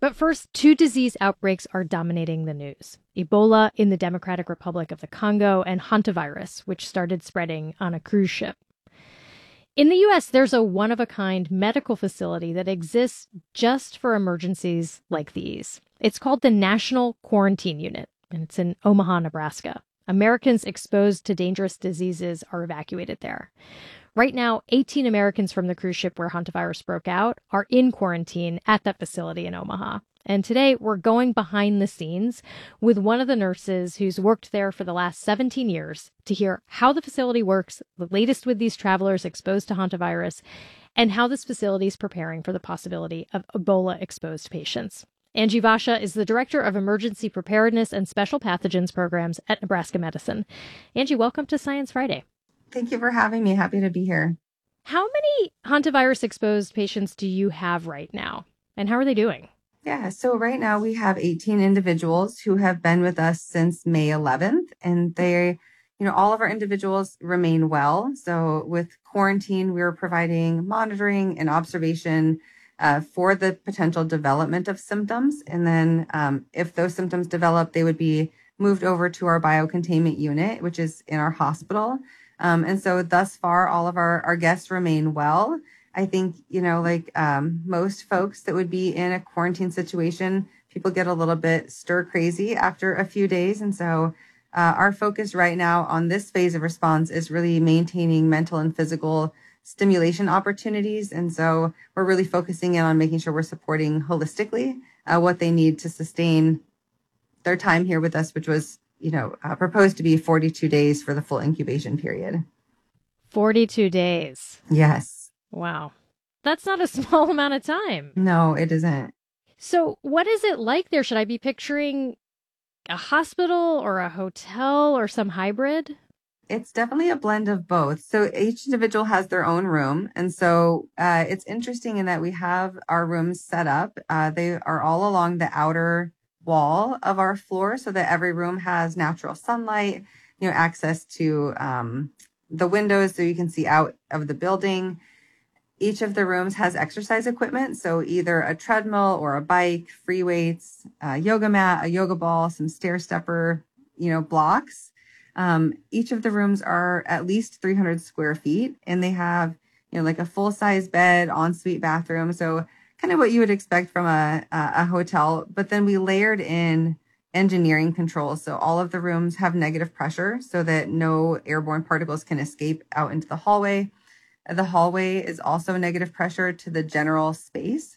But first, two disease outbreaks are dominating the news: Ebola in the Democratic Republic of the Congo and hantavirus, which started spreading on a cruise ship. In the US, there's a one of a kind medical facility that exists just for emergencies like these. It's called the National Quarantine Unit, and it's in Omaha, Nebraska. Americans exposed to dangerous diseases are evacuated there. Right now, 18 Americans from the cruise ship where hantavirus broke out are in quarantine at that facility in Omaha. And today, we're going behind the scenes with one of the nurses who's worked there for the last 17 years to hear how the facility works, the latest with these travelers exposed to hantavirus, and how this facility is preparing for the possibility of Ebola-exposed patients. Angie Vasha is the Director of Emergency Preparedness and Special Pathogens Programs at Nebraska Medicine. Angie, welcome to Science Friday. Thank you for having me. Happy to be here. How many hantavirus-exposed patients do you have right now, and how are they doing? Yeah, so right now we have 18 individuals who have been with us since May 11th, and all of our individuals remain well. So with quarantine, we're providing monitoring and observation for the potential development of symptoms. And then if those symptoms develop, they would be moved over to our biocontainment unit, which is in our hospital. And so thus far, all of our guests remain well. I think, most folks that would be in a quarantine situation, people get a little bit stir crazy after a few days. And so our focus right now on this phase of response is really maintaining mental and physical stimulation opportunities. And so we're really focusing in on making sure we're supporting holistically what they need to sustain their time here with us, which was proposed to be 42 days for the full incubation period. 42 days. Yes. Wow. That's not a small amount of time. No, it isn't. So what is it like there? Should I be picturing a hospital or a hotel or some hybrid? It's definitely a blend of both. So each individual has their own room. And so it's interesting in that we have our rooms set up. They are all along the outer wall of our floor so that every room has natural sunlight, access to the windows so you can see out of the building. Each of the rooms has exercise equipment. So either a treadmill or a bike, free weights, a yoga mat, a yoga ball, some stair stepper, blocks. Each of the rooms are at least 300 square feet, and they have, like a full-size bed, ensuite bathroom. So kind of what you would expect from a hotel. But then we layered in engineering controls. So all of the rooms have negative pressure so that no airborne particles can escape out into the hallway. The hallway is also negative pressure to the general space.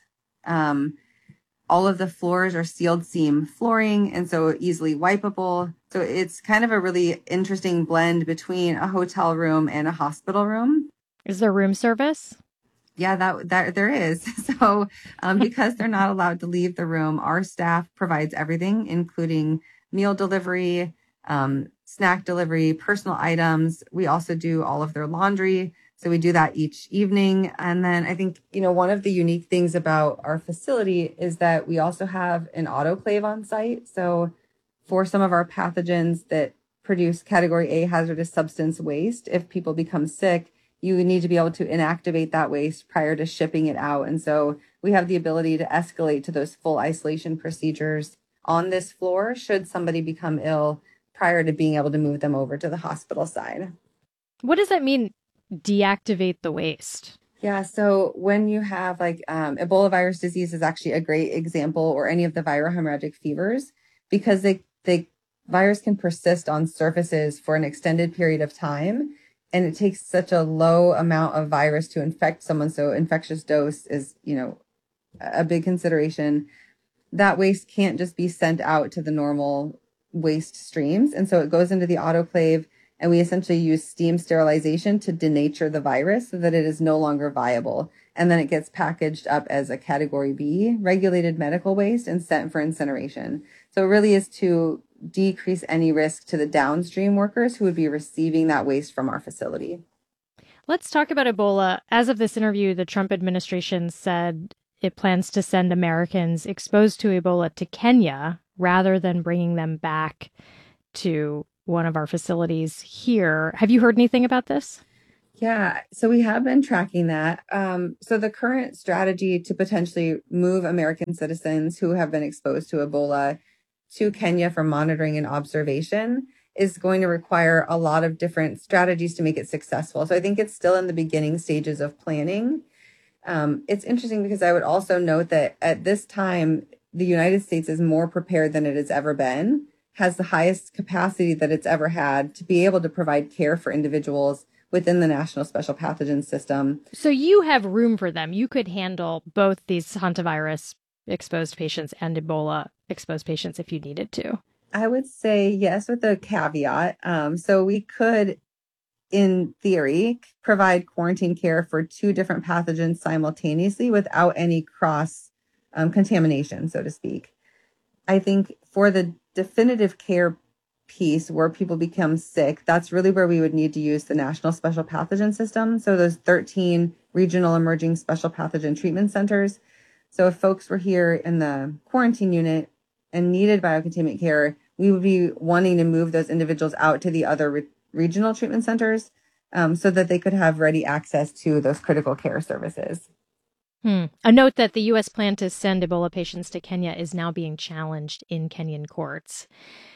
All of the floors are sealed seam flooring, and so easily wipeable. So it's kind of a really interesting blend between a hotel room and a hospital room. Is there room service? Yeah, that there is. So because they're not allowed to leave the room, our staff provides everything, including meal delivery, snack delivery, personal items. We also do all of their laundry. So we do that each evening. And then I think, one of the unique things about our facility is that we also have an autoclave on site. So for some of our pathogens that produce category A hazardous substance waste, if people become sick, you need to be able to inactivate that waste prior to shipping it out. And so we have the ability to escalate to those full isolation procedures on this floor should somebody become ill prior to being able to move them over to the hospital side. What does that mean, deactivate the waste? Yeah, so when you have Ebola virus disease is actually a great example, or any of the viral hemorrhagic fevers, because the virus can persist on surfaces for an extended period of time. And it takes such a low amount of virus to infect someone. So infectious dose is, a big consideration. That waste can't just be sent out to the normal waste streams. And so it goes into the autoclave, and we essentially use steam sterilization to denature the virus so that it is no longer viable. And then it gets packaged up as a category B regulated medical waste and sent for incineration. So it really is to decrease any risk to the downstream workers who would be receiving that waste from our facility. Let's talk about Ebola. As of this interview, the Trump administration said it plans to send Americans exposed to Ebola to Kenya rather than bringing them back to one of our facilities here. Have you heard anything about this? Yeah, so we have been tracking that. So the current strategy to potentially move American citizens who have been exposed to Ebola to Kenya for monitoring and observation is going to require a lot of different strategies to make it successful. So I think it's still in the beginning stages of planning. It's interesting because I would also note that at this time, the United States is more prepared than it has ever been, has the highest capacity that it's ever had to be able to provide care for individuals within the National Special Pathogen System. So you have room for them. You could handle both these hantavirus exposed patients and Ebola exposed patients if you needed to. I would say yes, with a caveat. So we could, in theory, provide quarantine care for two different pathogens simultaneously without any cross contamination, so to speak. I think for the definitive care piece where people become sick, that's really where we would need to use the National Special Pathogen System. So those 13 regional emerging special pathogen treatment centers. So if folks were here in the quarantine unit and needed biocontainment care, we would be wanting to move those individuals out to the other regional treatment centers so that they could have ready access to those critical care services. A note that the U.S. plan to send Ebola patients to Kenya is now being challenged in Kenyan courts.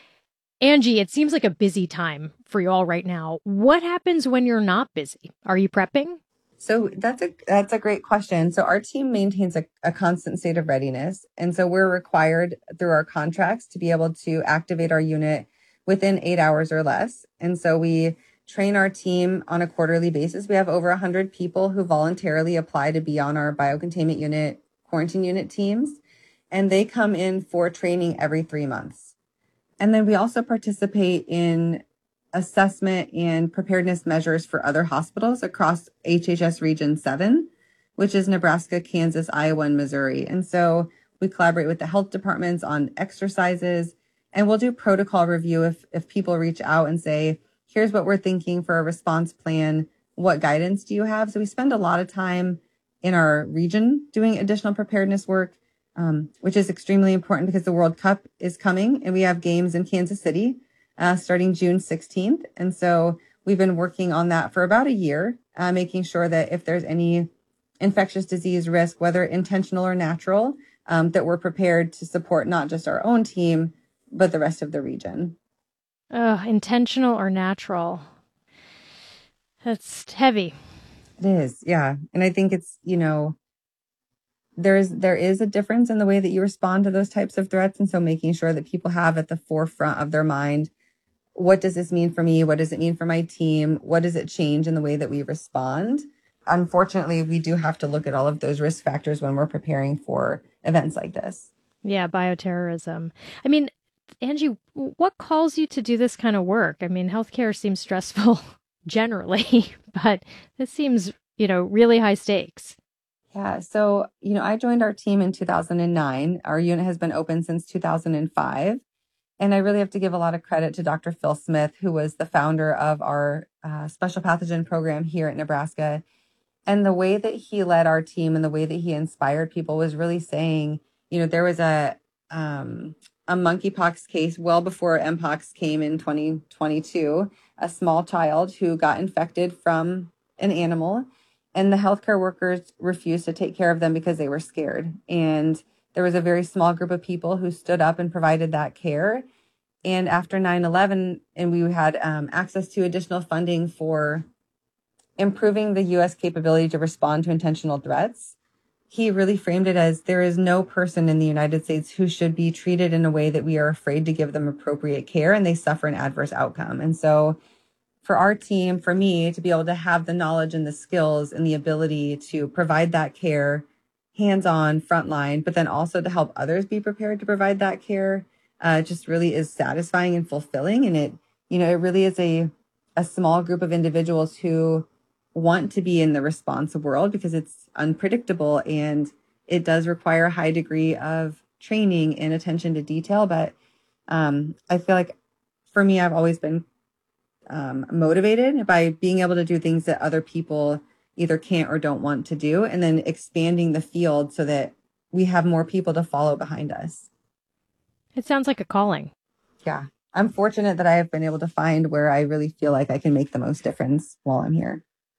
Angie, it seems like a busy time for you all right now. What happens when you're not busy? Are you prepping? So that's a great question. So our team maintains a constant state of readiness. And so we're required through our contracts to be able to activate our unit within 8 hours or less. And so we train our team on a quarterly basis. We have over 100 people who voluntarily apply to be on our biocontainment unit, quarantine unit teams. And they come in for training every 3 months. And then we also participate in assessment and preparedness measures for other hospitals across HHS Region 7, which is Nebraska, Kansas, Iowa, and Missouri. And so we collaborate with the health departments on exercises, and we'll do protocol review if people reach out and say, here's what we're thinking for a response plan. What guidance do you have? So we spend a lot of time in our region doing additional preparedness work, which is extremely important because the World Cup is coming and we have games in Kansas City starting June 16th. And so we've been working on that for about a year, making sure that if there's any infectious disease risk, whether intentional or natural, that we're prepared to support not just our own team, but the rest of the region. Intentional or natural? That's heavy. It is, yeah. And I think it's, there is a difference in the way that you respond to those types of threats. And so making sure that people have at the forefront of their mind, what does this mean for me? What does it mean for my team? What does it change in the way that we respond? Unfortunately, we do have to look at all of those risk factors when we're preparing for events like this. Yeah, bioterrorism. I mean, Angie, what calls you to do this kind of work? I mean, healthcare seems stressful generally, but this seems, really high stakes. Yeah. So, I joined our team in 2009. Our unit has been open since 2005. And I really have to give a lot of credit to Dr. Phil Smith, who was the founder of our special pathogen program here at Nebraska. And the way that he led our team and the way that he inspired people was really saying, there was a monkeypox case well before Mpox came in 2022, a small child who got infected from an animal, and the healthcare workers refused to take care of them because they were scared. And there was a very small group of people who stood up and provided that care. And after 9/11, and we had access to additional funding for improving the U.S. capability to respond to intentional threats, he really framed it as there is no person in the United States who should be treated in a way that we are afraid to give them appropriate care and they suffer an adverse outcome. And so for our team, for me to be able to have the knowledge and the skills and the ability to provide that care hands-on, frontline, but then also to help others be prepared to provide that care, just really is satisfying and fulfilling. And it really is a small group of individuals who want to be in the response world because it's unpredictable and it does require a high degree of training and attention to detail. But I feel like for me, I've always been motivated by being able to do things that other people either can't or don't want to do, and then expanding the field so that we have more people to follow behind us. It sounds like a calling. Yeah. I'm fortunate that I have been able to find where I really feel like I can make the most difference while I'm here.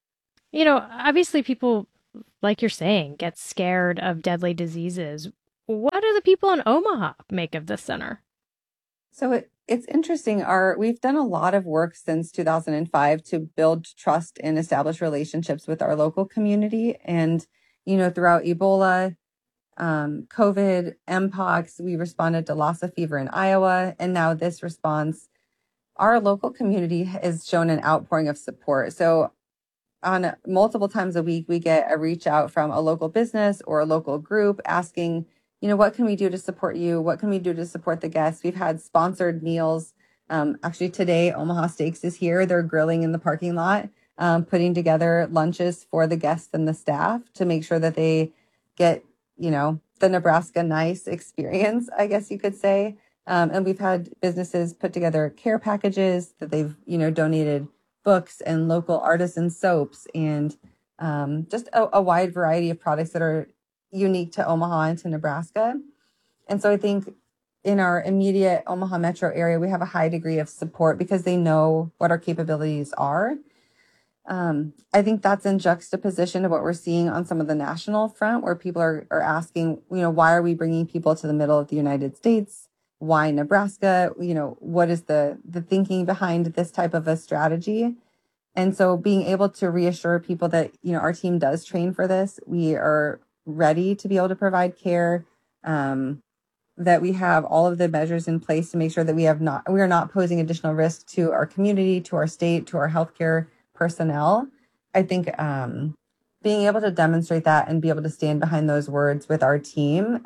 Obviously people, like you're saying, get scared of deadly diseases. What do the people in Omaha make of this center? So it's interesting. We've done a lot of work since 2005 to build trust and establish relationships with our local community. And, throughout Ebola, COVID, Mpox, we responded to Lassa fever in Iowa. And now this response, our local community has shown an outpouring of support. So on multiple times a week, we get a reach out from a local business or a local group asking, what can we do to support you? What can we do to support the guests? We've had sponsored meals. Actually, today, Omaha Steaks is here. They're grilling in the parking lot, putting together lunches for the guests and the staff to make sure that they get, the Nebraska nice experience, I guess you could say. And we've had businesses put together care packages that they've, donated books and local artisan soaps and just a wide variety of products that are unique to Omaha and to Nebraska. And so I think in our immediate Omaha metro area, we have a high degree of support because they know what our capabilities are. I think that's in juxtaposition to what we're seeing on some of the national front, where people are asking, why are we bringing people to the middle of the United States? Why Nebraska? What is the thinking behind this type of a strategy? And so being able to reassure people that, our team does train for this, we are ready to be able to provide care, that we have all of the measures in place to make sure that we are not posing additional risk to our community, to our state, to our healthcare personnel. I think being able to demonstrate that and be able to stand behind those words with our team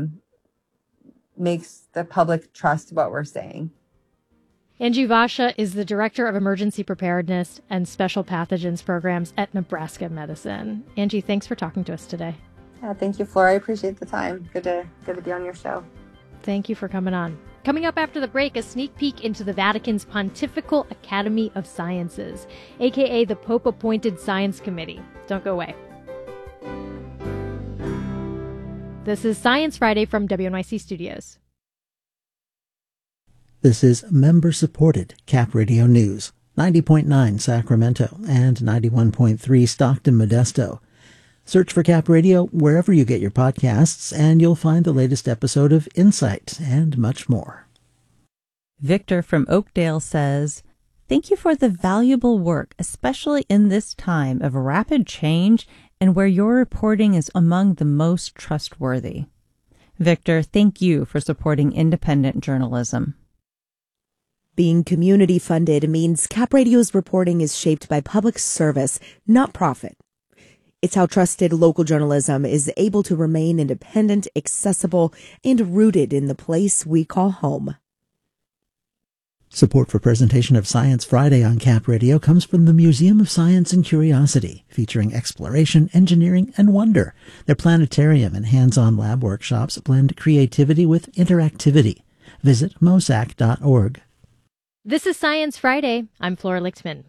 makes the public trust what we're saying. Angie Vasha is the Director of Emergency Preparedness and Special Pathogens Programs at Nebraska Medicine. Angie, thanks for talking to us today. Yeah, thank you, Flora. I appreciate the time. Good to be on your show. Thank you for coming on. Coming up after the break, a sneak peek into the Vatican's Pontifical Academy of Sciences, aka the Pope-appointed Science Committee. Don't go away. This is Science Friday from WNYC Studios. This is member-supported Cap Radio News, 90.9 Sacramento and 91.3 Stockton Modesto. Search for Cap Radio wherever you get your podcasts, and you'll find the latest episode of Insight and much more. Victor from Oakdale says, "Thank you for the valuable work, especially in this time of rapid change and where your reporting is among the most trustworthy." Victor, thank you for supporting independent journalism. Being community funded means Cap Radio's reporting is shaped by public service, not profit. It's how trusted local journalism is able to remain independent, accessible, and rooted in the place we call home. Support for presentation of Science Friday on Cap Radio comes from the Museum of Science and Curiosity, featuring exploration, engineering, and wonder. Their planetarium and hands-on lab workshops blend creativity with interactivity. Visit mosac.org. This is Science Friday. I'm Flora Lichtman.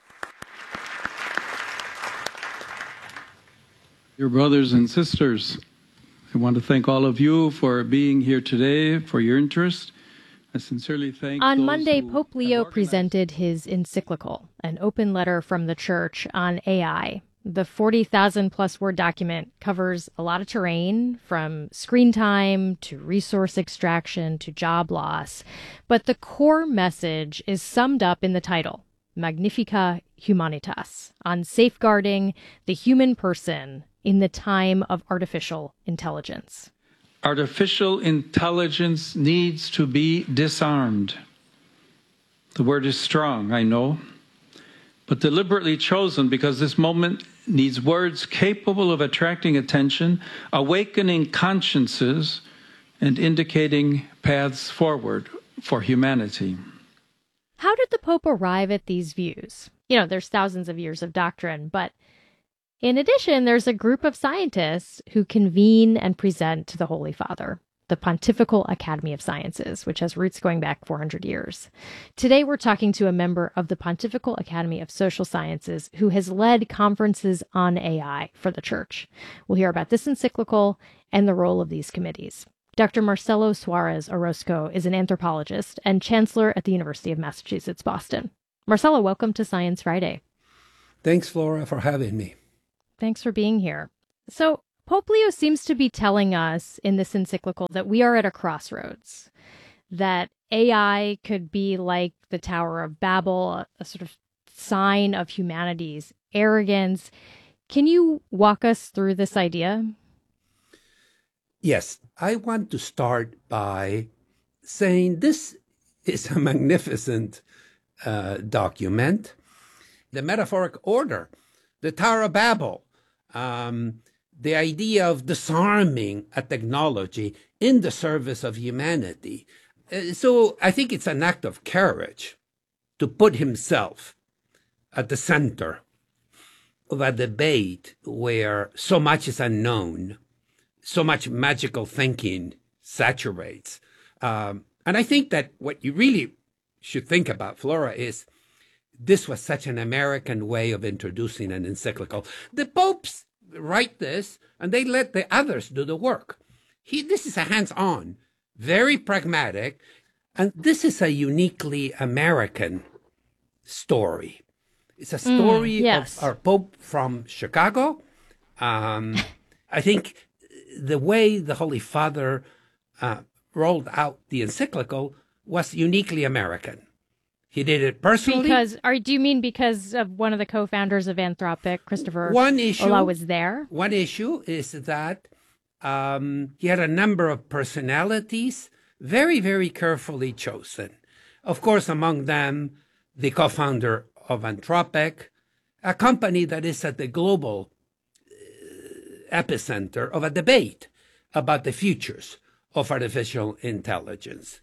Dear brothers and sisters, I want to thank all of you for being here today, for your interest. I sincerely thank On Monday, Pope Leo presented his encyclical, an open letter from the Church on AI. The 40,000-plus word document covers a lot of terrain, from screen time to resource extraction to job loss. But the core message is summed up in the title, Magnificat Humanitas, on safeguarding the human person in the time of artificial intelligence. Artificial intelligence needs to be disarmed. The word is strong, I know, but deliberately chosen because this moment needs words capable of attracting attention, awakening consciences, and indicating paths forward for humanity. How did the Pope arrive at these views? There's thousands of years of doctrine, but in addition, there's a group of scientists who convene and present to the Holy Father, the Pontifical Academy of Sciences, which has roots going back 400 years. Today, we're talking to a member of the Pontifical Academy of Social Sciences who has led conferences on AI for the Church. We'll hear about this encyclical and the role of these committees. Dr. Marcelo Suarez Orozco is an anthropologist and chancellor at the University of Massachusetts, Boston. Marcelo, welcome to Science Friday. Thanks, Flora, for having me. Thanks for being here. So, Pope Leo seems to be telling us in this encyclical that we are at a crossroads, that AI could be like the Tower of Babel, a sort of sign of humanity's arrogance. Can you walk us through this idea? Yes, I want to start by saying this is a magnificent document. The metaphoric order, the Tower of Babel, the idea of disarming a technology in the service of humanity. So I think it's an act of courage to put himself at the center of a debate where so much is unknown, so much magical thinking saturates. And I think that what you really should think about, Flora, is this was such an American way of introducing an encyclical. The popes write this, and they let the others do the work. This is a hands-on, very pragmatic, and this is a uniquely American story. It's a story yes. of our Pope from Chicago. I think the way the Holy Father rolled out the encyclical was uniquely American. He did it personally. Do you mean because of one of the co-founders of Anthropic, Christopher Olah, was there? One issue is that he had a number of personalities very, very carefully chosen. Of course, among them, the co-founder of Anthropic, a company that is at the global epicenter of a debate about the futures of artificial intelligence.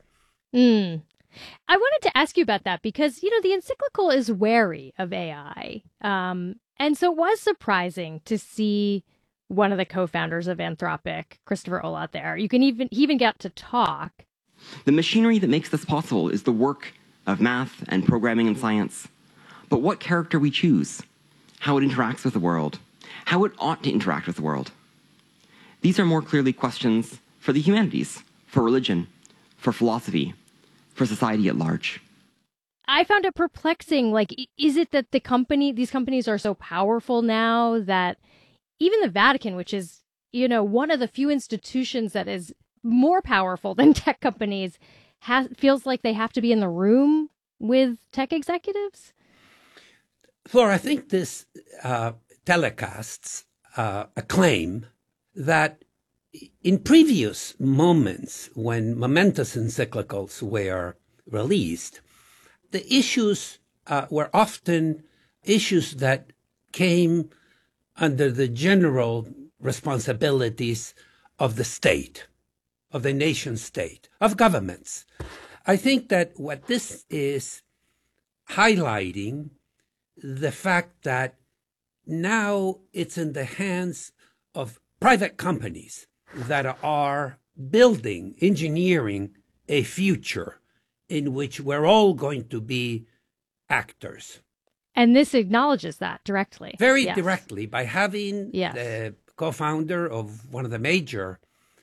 I wanted to ask you about that because, the encyclical is wary of AI. And so it was surprising to see one of the co-founders of Anthropic, Christopher Olah, there. He even got to talk. The machinery that makes this possible is the work of math and programming and science. But what character we choose, how it interacts with the world, how it ought to interact with the world. These are more clearly questions for the humanities, for religion, for philosophy, for society at large. I found it perplexing. Is it that these companies are so powerful now that even the Vatican, which is, one of the few institutions that is more powerful than tech companies, feels like they have to be in the room with tech executives? Flora, I think this telecasts a claim that in previous moments when momentous encyclicals were released, the issues were often issues that came under the general responsibilities of the state, of the nation state, of governments. I think that what this is highlighting the fact that now it's in the hands of private companies that are building, engineering a future in which we're all going to be actors. And this acknowledges that directly. Very directly, by having yes. the co-founder of one of the major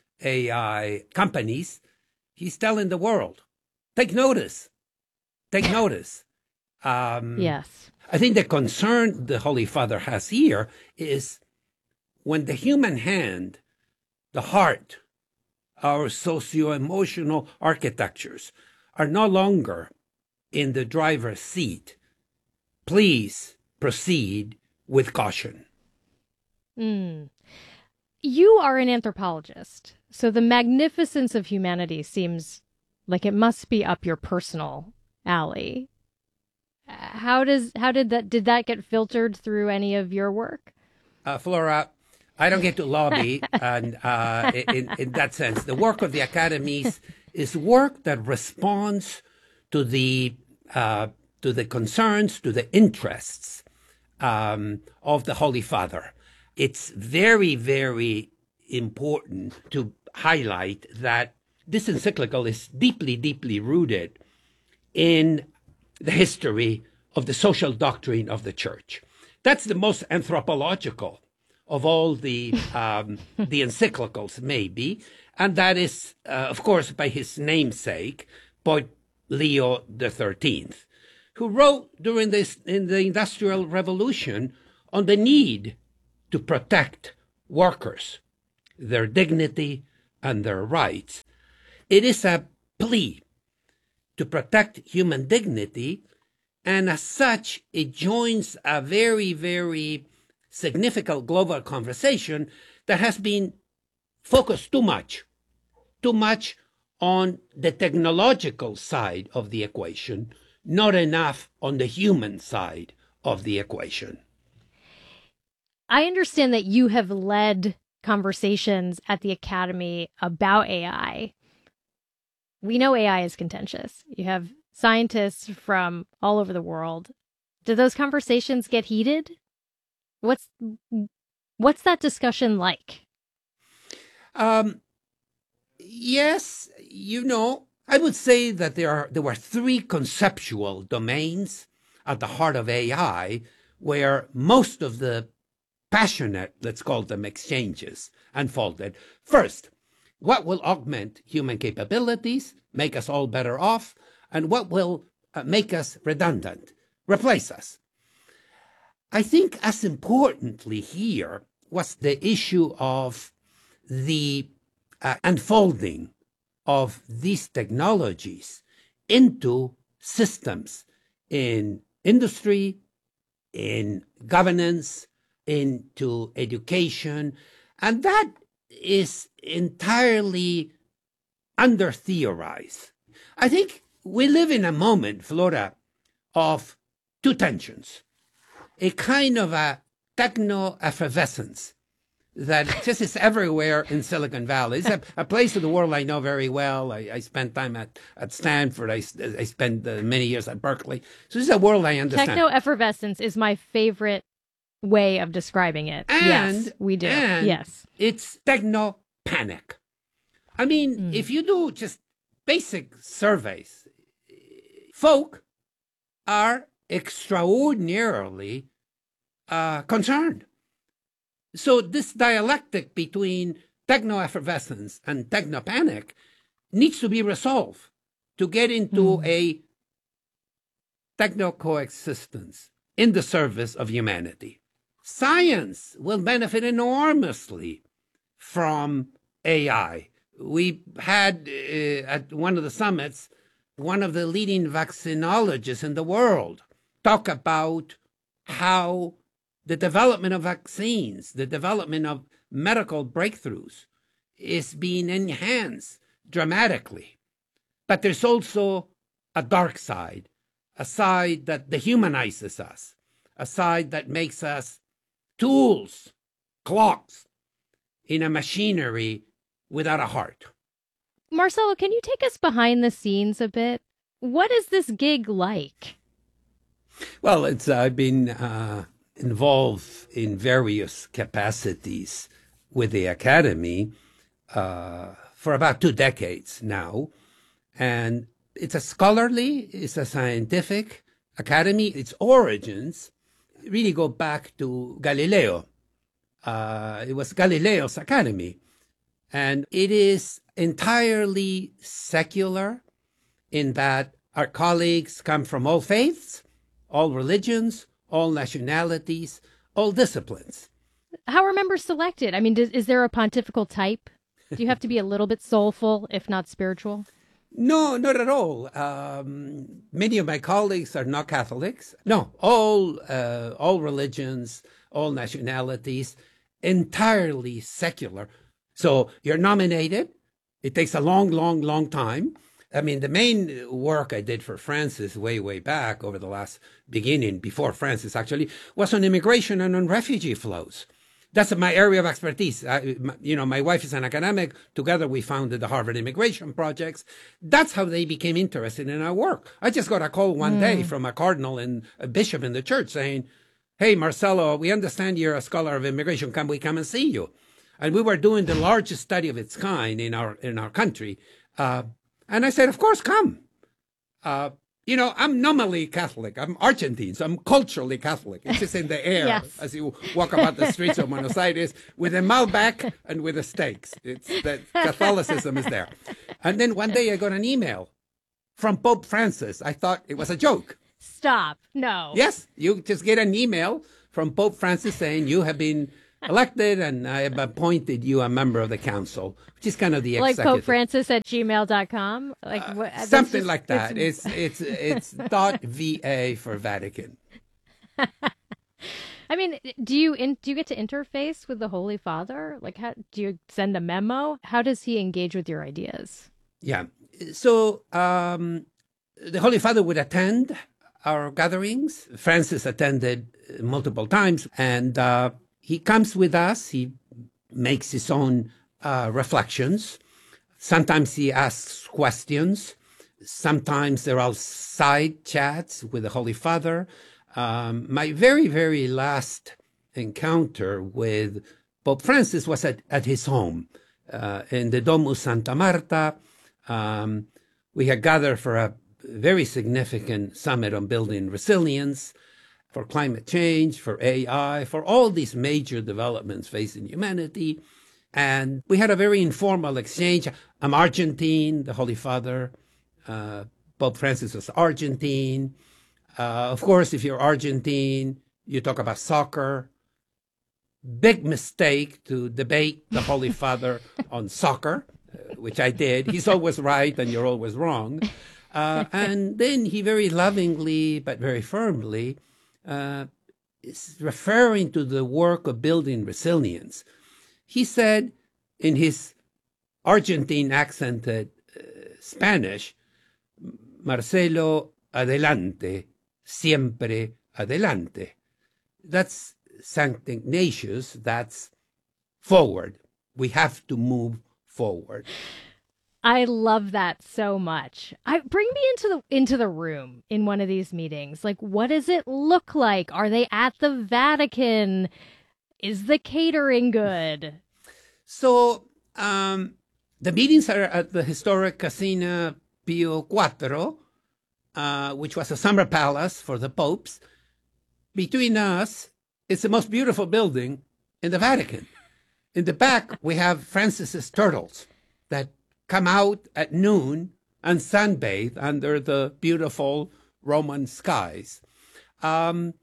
AI companies, he's telling the world, take notice. Take notice. Yes. I think the concern the Holy Father has here is when the human hand, the heart, our socio-emotional architectures are no longer in the driver's seat. Please proceed with caution. You are an anthropologist, so the magnificence of humanity seems like it must be up your personal alley. Did that get filtered through any of your work? Flora, I don't get to lobby, and in that sense, the work of the academies is work that responds to the concerns, to the interests of the Holy Father. It's very, very important to highlight that this encyclical is deeply, deeply rooted in the history of the social doctrine of the Church. That's the most anthropological of all the encyclicals, maybe, and that is, of course, by his namesake, Pope Leo XIII. who wrote in the Industrial Revolution on the need to protect workers, their dignity and their rights. It is a plea to protect human dignity, and as such, it joins a very, very significant global conversation that has been focused too much on the technological side of the equation, not enough on the human side of the equation. I understand that you have led conversations at the Academy about AI. We know AI is contentious. You have scientists from all over the world. Do those conversations get heated? What's that discussion like? Yes, I would say that there were three conceptual domains at the heart of AI where most of the passionate, let's call them, exchanges unfolded. First, what will augment human capabilities, make us all better off, and what will make us redundant, replace us? I think as importantly here was the issue of the unfolding of these technologies into systems in industry, in governance, into education, and that is entirely under-theorized. I think we live in a moment, Flora, of two tensions. A kind of a techno-effervescence that just is everywhere in Silicon Valley. It's a place of the world I know very well. I spent time at Stanford. I spent many years at Berkeley. So this is a world I understand. Techno-effervescence is my favorite way of describing it. And, yes, we do. And yes. It's techno-panic. I mean, if you do just basic surveys, folk are extraordinarily concerned. So this dialectic between techno-effervescence and techno-panic needs to be resolved to get into a techno-coexistence in the service of humanity. Science will benefit enormously from AI. We had at one of the summits, one of the leading vaccinologists in the world talk about how the development of vaccines, the development of medical breakthroughs is being enhanced dramatically. But there's also a dark side, a side that dehumanizes us, a side that makes us tools, clocks in a machinery without a heart. Marcelo, can you take us behind the scenes a bit? What is this gig like? Well, I've been involved in various capacities with the Academy for about 2 decades now. And it's a scientific academy. Its origins really go back to Galileo. It was Galileo's academy. And it is entirely secular in that our colleagues come from all faiths, all religions, all nationalities, all disciplines. How are members selected? I mean, is there a pontifical type? Do you have to be a little bit soulful, if not spiritual? No, not at all. Many of my colleagues are not Catholics. No, all religions, all nationalities, entirely secular. So you're nominated. It takes a long, long, long time. I mean, the main work I did for Francis way back over the last before Francis actually, was on immigration and on refugee flows. That's my area of expertise. My wife is an academic. Together we founded the Harvard Immigration Projects. That's how they became interested in our work. I just got a call one day from a cardinal and a bishop in the church saying, "Hey, Marcelo, we understand you're a scholar of immigration. Can we come and see you?" And we were doing the largest study of its kind in our country. And I said, of course, come. I'm nominally Catholic. I'm Argentine, so I'm culturally Catholic. It's just in the air Yes. as you walk about the streets of Buenos Aires with a Malbec and with the steaks. It's that Catholicism is there. And then one day I got an email from Pope Francis. I thought it was a joke. Stop. No. Yes, you just get an email from Pope Francis saying you have been elected and I have appointed you a member of the council, which is kind of the Like executive. Pope Francis at gmail.com? Like something like that. It's .va for Vatican. I mean, do you get to interface with the Holy Father? Like, how do you send a memo? How does he engage with your ideas? Yeah. So the Holy Father would attend our gatherings. Francis attended multiple times, and he comes with us. He makes his own reflections. Sometimes he asks questions. Sometimes there are side chats with the Holy Father. My very, very last encounter with Pope Francis was at his home in the Domus Santa Marta. We had gathered for a very significant summit on building resilience, for climate change, for AI, for all these major developments facing humanity. And we had a very informal exchange. I'm Argentine, the Holy Father. Pope Francis was Argentine. Of course, if you're Argentine, you talk about soccer. Big mistake to debate the Holy Father on soccer, which I did. He's always right and you're always wrong. And then he very lovingly but very firmly is referring to the work of building resilience. He said in his Argentine accented Spanish, Marcelo, adelante, siempre adelante. That's Saint Ignatius, that's forward. We have to move forward. I love that so much. Bring me into the room in one of these meetings. Like, what does it look like? Are they at the Vatican? Is the catering good? So the meetings are at the historic Casina Pio IV, which was a summer palace for the popes. Between us, it's the most beautiful building in the Vatican. In the back, we have Francis's turtles that come out at noon and sunbathe under the beautiful Roman skies. They're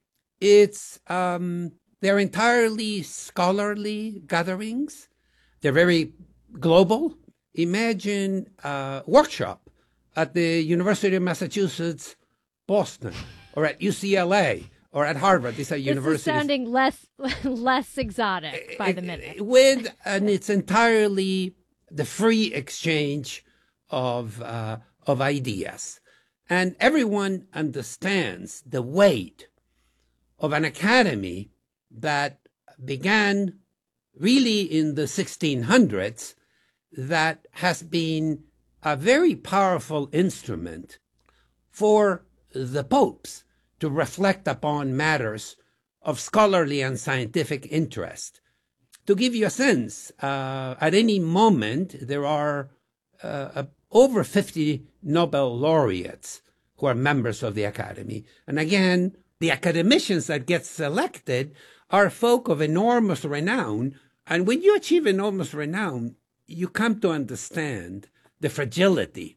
entirely scholarly gatherings. They're very global. Imagine a workshop at the University of Massachusetts, Boston, or at UCLA, or at Harvard. These are universities. This is sounding less exotic by the minute. And it's entirely the free exchange of ideas. And everyone understands the weight of an academy that began really in the 1600s, that has been a very powerful instrument for the popes to reflect upon matters of scholarly and scientific interest. To give you a sense, at any moment, there are over 50 Nobel laureates who are members of the Academy. And again, the academicians that get selected are folk of enormous renown. And when you achieve enormous renown, you come to understand the fragility.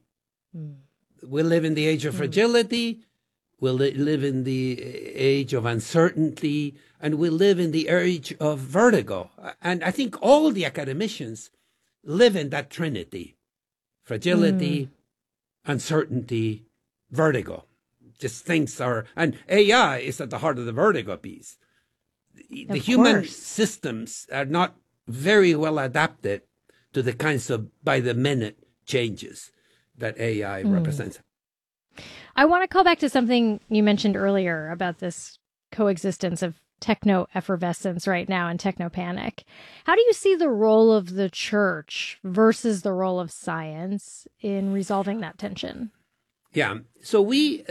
We live in the age of fragility. We live in the age of uncertainty, and we live in the age of vertigo. And I think all the academicians live in that trinity: fragility, uncertainty, vertigo. Just things are, and AI is at the heart of the vertigo piece. The human systems are not very well adapted to the kinds of by-the-minute changes that AI represents. I want to call back to something you mentioned earlier about this coexistence of techno-effervescence right now and techno-panic. How do you see the role of the church versus the role of science in resolving that tension? Yeah, so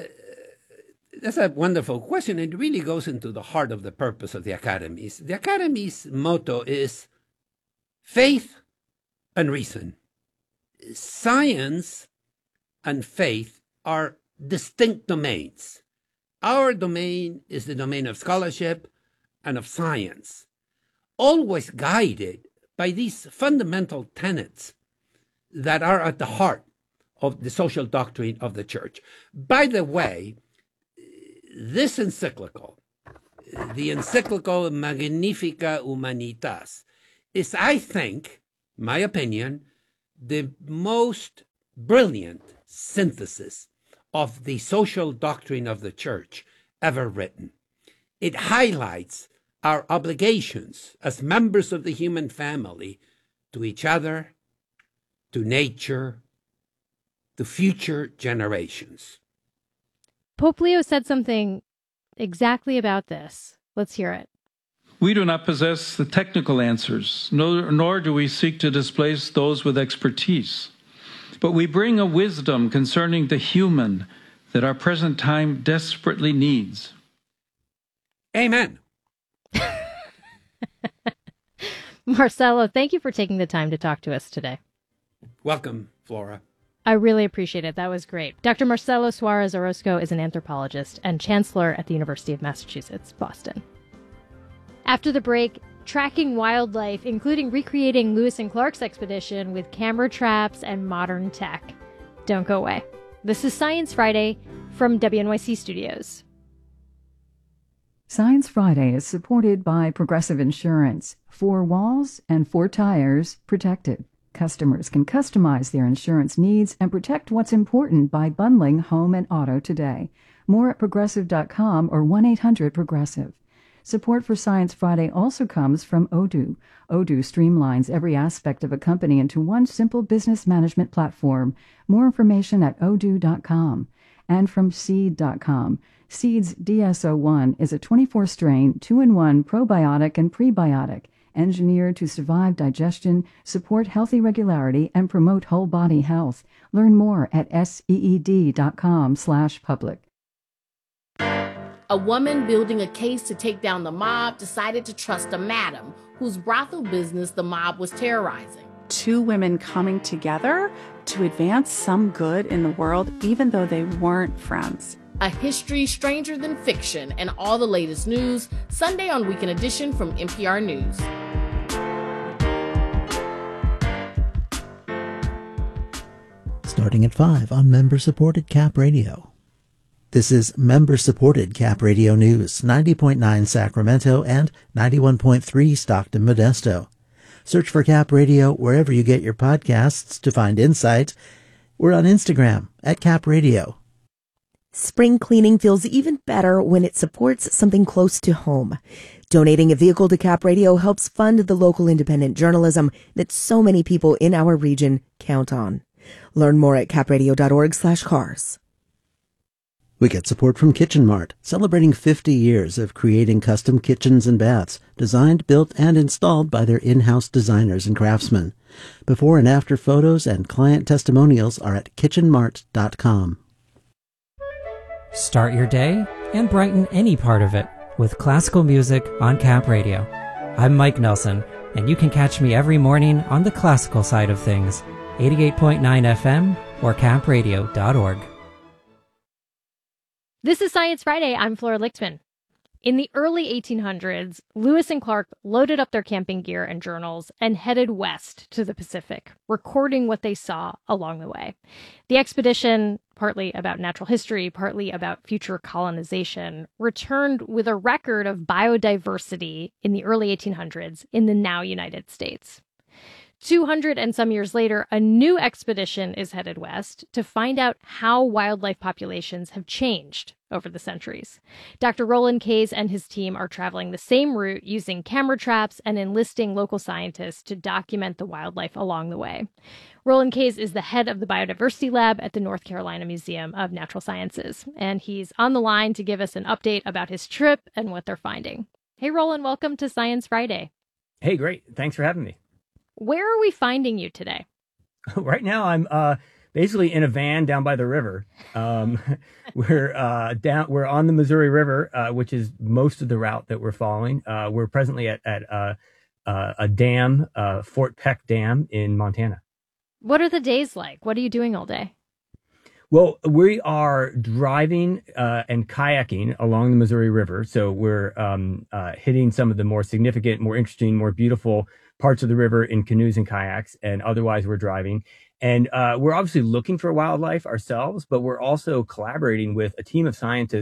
that's a wonderful question. It really goes into the heart of the purpose of the academies. The academy's motto is faith and reason. Science and faith are distinct domains. Our domain is the domain of scholarship and of science, always guided by these fundamental tenets that are at the heart of the social doctrine of the church. By the way, this encyclical, the encyclical Magnifica Humanitas, is, I think, my opinion, the most brilliant synthesis of the social doctrine of the Church ever written. It highlights our obligations as members of the human family to each other, to nature, to future generations. Pope Leo said something exactly about this. Let's hear it. We do not possess the technical answers, nor do we seek to displace those with expertise. But we bring a wisdom concerning the human that our present time desperately needs. Amen. Marcelo, thank you for taking the time to talk to us today. Welcome, Flora. I really appreciate it. That was great. Dr. Marcelo Suarez Orozco is an anthropologist and chancellor at the University of Massachusetts, Boston. After the break, tracking wildlife, including recreating Lewis and Clark's expedition with camera traps and modern tech. Don't go away. This is Science Friday from WNYC Studios. Science Friday is supported by Progressive Insurance. 4 walls and 4 tires protected. Customers can customize their insurance needs and protect what's important by bundling home and auto today. More at Progressive.com or 1-800-PROGRESSIVE. Support for Science Friday also comes from Odoo. Odoo streamlines every aspect of a company into one simple business management platform. More information at odoo.com. And from Seed.com. Seed's DSO1 is a 24-strain, 2-in-1 probiotic and prebiotic, engineered to survive digestion, support healthy regularity, and promote whole body health. Learn more at seed.com/public. A woman building a case to take down the mob decided to trust a madam whose brothel business the mob was terrorizing. 2 women coming together to advance some good in the world, even though they weren't friends. A history stranger than fiction, and all the latest news, Sunday on Weekend Edition from NPR News. Starting at 5 on member-supported Cap Radio. This is member-supported Cap Radio News, 90.9 Sacramento and 91.3 Stockton Modesto. Search for Cap Radio wherever you get your podcasts to find insight. We're on Instagram at Cap Radio. Spring cleaning feels even better when it supports something close to home. Donating a vehicle to Cap Radio helps fund the local independent journalism that so many people in our region count on. Learn more at capradio.org/cars. We get support from Kitchen Mart, celebrating 50 years of creating custom kitchens and baths, designed, built, and installed by their in-house designers and craftsmen. Before and after photos and client testimonials are at kitchenmart.com. Start your day and brighten any part of it with classical music on Cap Radio. I'm Mike Nelson, and you can catch me every morning on the classical side of things, 88.9 FM or capradio.org. This is Science Friday. I'm Flora Lichtman. In the early 1800s, Lewis and Clark loaded up their camping gear and journals and headed west to the Pacific, recording what they saw along the way. The expedition, partly about natural history, partly about future colonization, returned with a record of biodiversity in the early 1800s in the now United States. 200 and some years later, a new expedition is headed west to find out how wildlife populations have changed over the centuries. Dr. Roland Kays and his team are traveling the same route using camera traps and enlisting local scientists to document the wildlife along the way. Roland Kays is the head of the Biodiversity Lab at the North Carolina Museum of Natural Sciences, and he's on the line to give us an update about his trip and what they're finding. Hey, Roland, welcome to Science Friday. Hey, great. Thanks for having me. Where are we finding you today? Right now, I'm basically in a van down by the river. We're on the Missouri River, which is most of the route that we're following. We're presently at a dam, Fort Peck Dam in Montana. What are the days like? What are you doing all day? Well, we are driving and kayaking along the Missouri River. So we're hitting some of the more significant, more interesting, more beautiful parts of the river in canoes and kayaks, and otherwise we're driving. And we're obviously looking for wildlife ourselves, but we're also collaborating with a team of scientists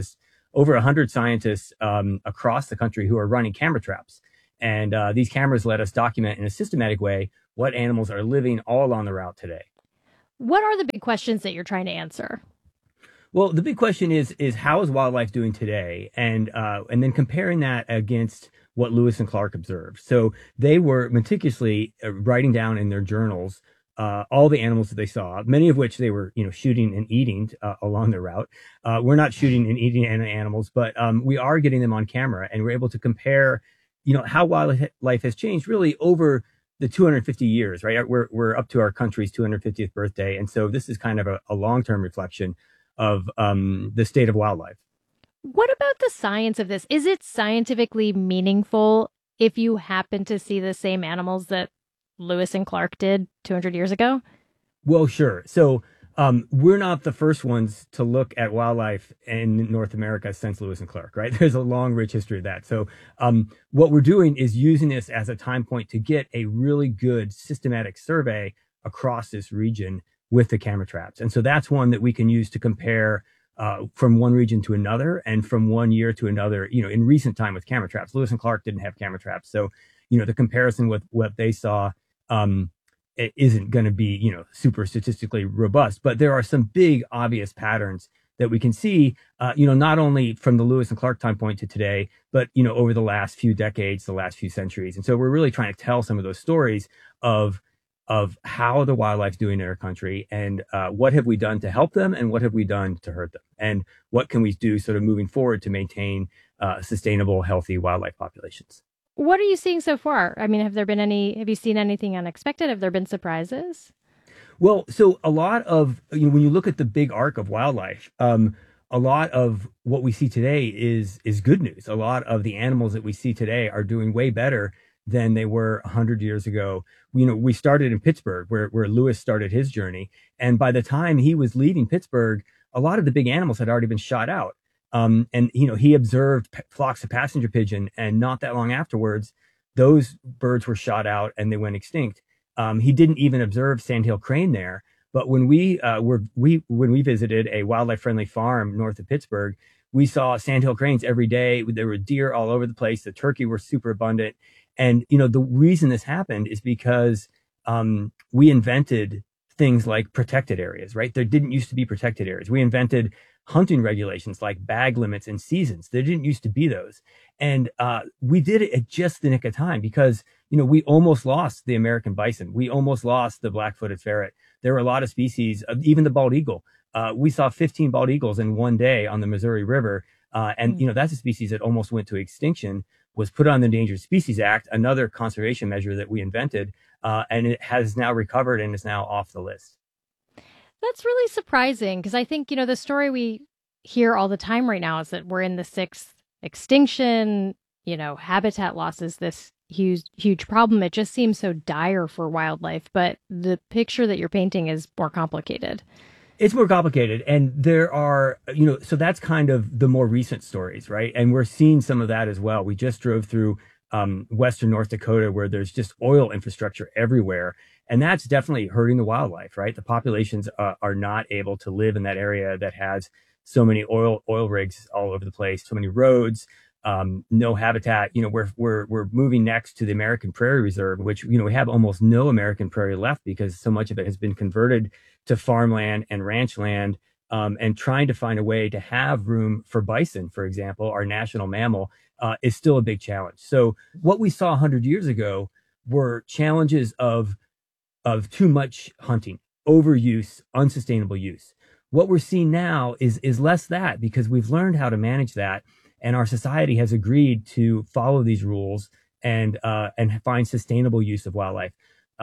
over 100 scientists across the country who are running camera traps. And these cameras let us document in a systematic way what animals are living all along the route today. What are the big questions that you're trying to answer? Well, the big question is how is wildlife doing today? And then comparing that against what Lewis and Clark observed. So they were meticulously writing down in their journals all the animals that they saw, many of which they were, shooting and eating along their route. We're not shooting and eating any animals, but we are getting them on camera, and we're able to compare, how wildlife has changed really over the 250 years, right? We're up to our country's 250th birthday. And so this is kind of a long-term reflection of the state of wildlife. What about the science of this? Is it scientifically meaningful if you happen to see the same animals that Lewis and Clark did 200 years ago? Well, sure. So we're not the first ones to look at wildlife in North America since Lewis and Clark, right? There's a long, rich history of that. So what we're doing is using this as a time point to get a really good systematic survey across this region with the camera traps. And so that's one that we can use to compare from one region to another and from one year to another, in recent time with camera traps. Lewis and Clark didn't have camera traps. So, the comparison with what they saw it isn't going to be, super statistically robust, but there are some big obvious patterns that we can see, not only from the Lewis and Clark time point to today, but, over the last few decades, the last few centuries. And so we're really trying to tell some of those stories of how the wildlife's doing in our country, and what have we done to help them, and what have we done to hurt them, and what can we do sort of moving forward to maintain sustainable, healthy wildlife populations. What are you seeing so far? I mean, have you seen anything unexpected? Have there been surprises? Well, so a lot of, when you look at the big arc of wildlife, a lot of what we see today is good news. A lot of the animals that we see today are doing way better than they were 100 years ago. We started in Pittsburgh, where Lewis started his journey. And by the time he was leaving Pittsburgh, a lot of the big animals had already been shot out. And he observed flocks of passenger pigeon, and not that long afterwards, those birds were shot out and they went extinct. He didn't even observe sandhill crane there. But when we visited a wildlife friendly farm north of Pittsburgh, we saw sandhill cranes every day. There were deer all over the place. The turkey were super abundant. And, the reason this happened is because we invented things like protected areas, right? There didn't used to be protected areas. We invented hunting regulations like bag limits and seasons. There didn't used to be those. And we did it at just the nick of time because, we almost lost the American bison. We almost lost the black-footed ferret. There were a lot of species, even the bald eagle. We saw 15 bald eagles in one day on the Missouri River. And that's a species that almost went to extinction, was put on the Endangered Species Act, another conservation measure that we invented, and it has now recovered and is now off the list. That's really surprising because I think, the story we hear all the time right now is that we're in the 6th extinction, habitat loss is this huge problem. It just seems so dire for wildlife, but the picture that you're painting is more complicated. It's more complicated. And there are, so that's kind of the more recent stories, right? And we're seeing some of that as well. We just drove through Western North Dakota, where there's just oil infrastructure everywhere. And that's definitely hurting the wildlife, right? The populations are not able to live in that area that has so many oil rigs all over the place, so many roads, no habitat. We're moving next to the American Prairie Reserve, which, we have almost no American prairie left because so much of it has been converted to farmland and ranch land, and trying to find a way to have room for bison, for example, our national mammal, is still a big challenge. So what we saw 100 years ago were challenges of too much hunting, overuse, unsustainable use. What we're seeing now is less that, because we've learned how to manage that, and our society has agreed to follow these rules and find sustainable use of wildlife.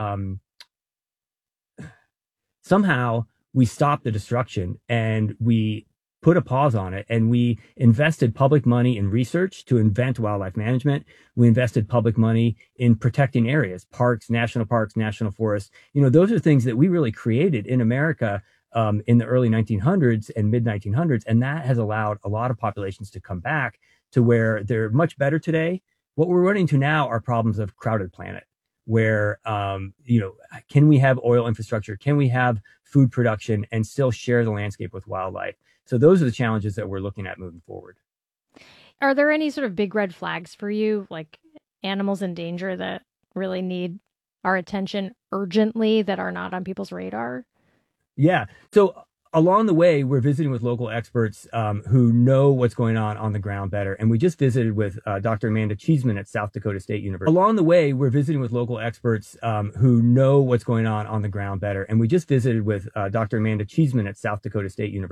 Somehow we stopped the destruction and we put a pause on it, and we invested public money in research to invent wildlife management. We invested public money in protecting areas, parks, national forests. Those are things that we really created in America in the early 1900s and mid 1900s. And that has allowed a lot of populations to come back to where they're much better today. What we're running into now are problems of crowded planet, where, can we have oil infrastructure? Can we have food production and still share the landscape with wildlife? So those are the challenges that we're looking at moving forward. Are there any sort of big red flags for you, like animals in danger that really need our attention urgently that are not on people's radar? Yeah. So along the way, we're visiting with local experts who know what's going on the ground better. And we just visited with Dr. Amanda Cheeseman at South Dakota State University. Along the way, we're visiting with local experts who know what's going on the ground better. And we just visited with Dr. Amanda Cheeseman at South Dakota State University.